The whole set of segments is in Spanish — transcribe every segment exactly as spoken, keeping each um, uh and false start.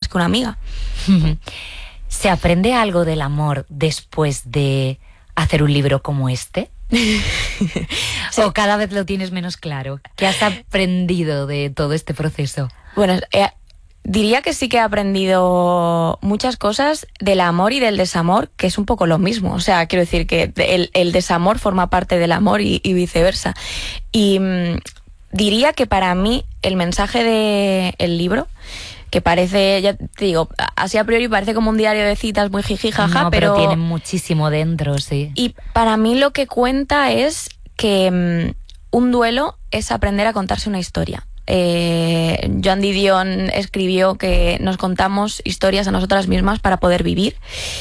que una amiga. ¿Se aprende algo del amor después de hacer un libro como este? Sí. ¿O cada vez lo tienes menos claro? ¿Qué has aprendido de todo este proceso? Bueno, eh, diría que sí que he aprendido muchas cosas del amor y del desamor, que es un poco lo mismo. O sea, quiero decir que el, el desamor forma parte del amor y, y viceversa. Y mmm, diría que para mí el mensaje del libro, que parece, ya te digo, así a priori parece como un diario de citas muy jiji jaja, no, pero, pero tiene muchísimo dentro, sí. Y para mí lo que cuenta es que mmm, un duelo es aprender a contarse una historia. Eh, Joan Didion escribió que nos contamos historias a nosotras mismas para poder vivir,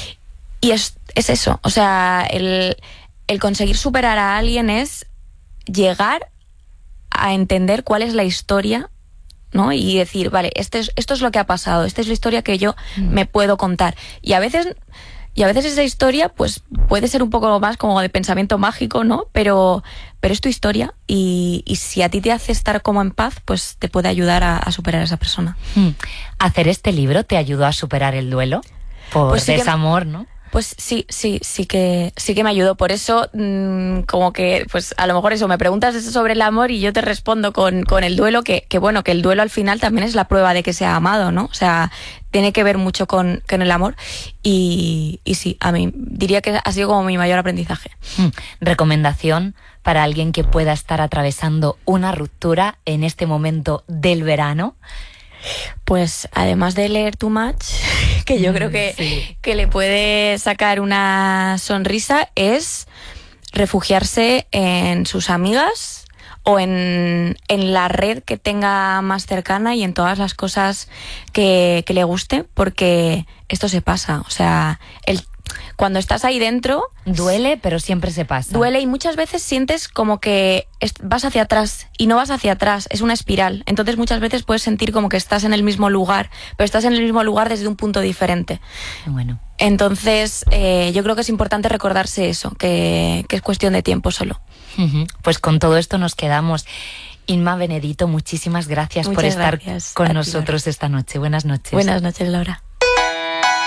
y es, es eso, o sea, el, el conseguir superar a alguien es llegar a entender cuál es la historia, ¿no? Y decir, vale, este es, esto es lo que ha pasado, esta es la historia que yo mm. me puedo contar. Y a veces, y a veces esa historia pues puede ser un poco más como de pensamiento mágico, ¿no? Pero, pero es tu historia, y, y si a ti te hace estar como en paz, pues te puede ayudar a, a superar a esa persona. Mm. ¿Hacer este libro te ayudó a superar el duelo? Por pues sí desamor, que... ¿no? Pues sí, sí, sí que sí que me ayudó. Por eso, mmm, como que, pues a lo mejor eso, me preguntas eso sobre el amor y yo te respondo con, con el duelo, que, que bueno, que el duelo al final también es la prueba de que se ha amado, ¿no? O sea, tiene que ver mucho con, con el amor, y, y sí, a mí diría que ha sido como mi mayor aprendizaje. Mm. Recomendación para alguien que pueda estar atravesando una ruptura en este momento del verano. Pues además de leer Too Much, que yo creo que, sí. que le puede sacar una sonrisa, es refugiarse en sus amigas o en, en la red que tenga más cercana y en todas las cosas que, que le guste, porque esto se pasa. O sea, el cuando estás ahí dentro... Duele, pero siempre se pasa. Duele, y muchas veces sientes como que vas hacia atrás y no vas hacia atrás, es una espiral. Entonces muchas veces puedes sentir como que estás en el mismo lugar, pero estás en el mismo lugar desde un punto diferente. Bueno. Entonces eh, yo creo que es importante recordarse eso, que, que es cuestión de tiempo solo. Uh-huh. Pues con todo esto nos quedamos. Inma Benedito, muchísimas gracias Muchas por estar gracias con nosotros esta noche. Buenas noches. Buenas noches, Laura.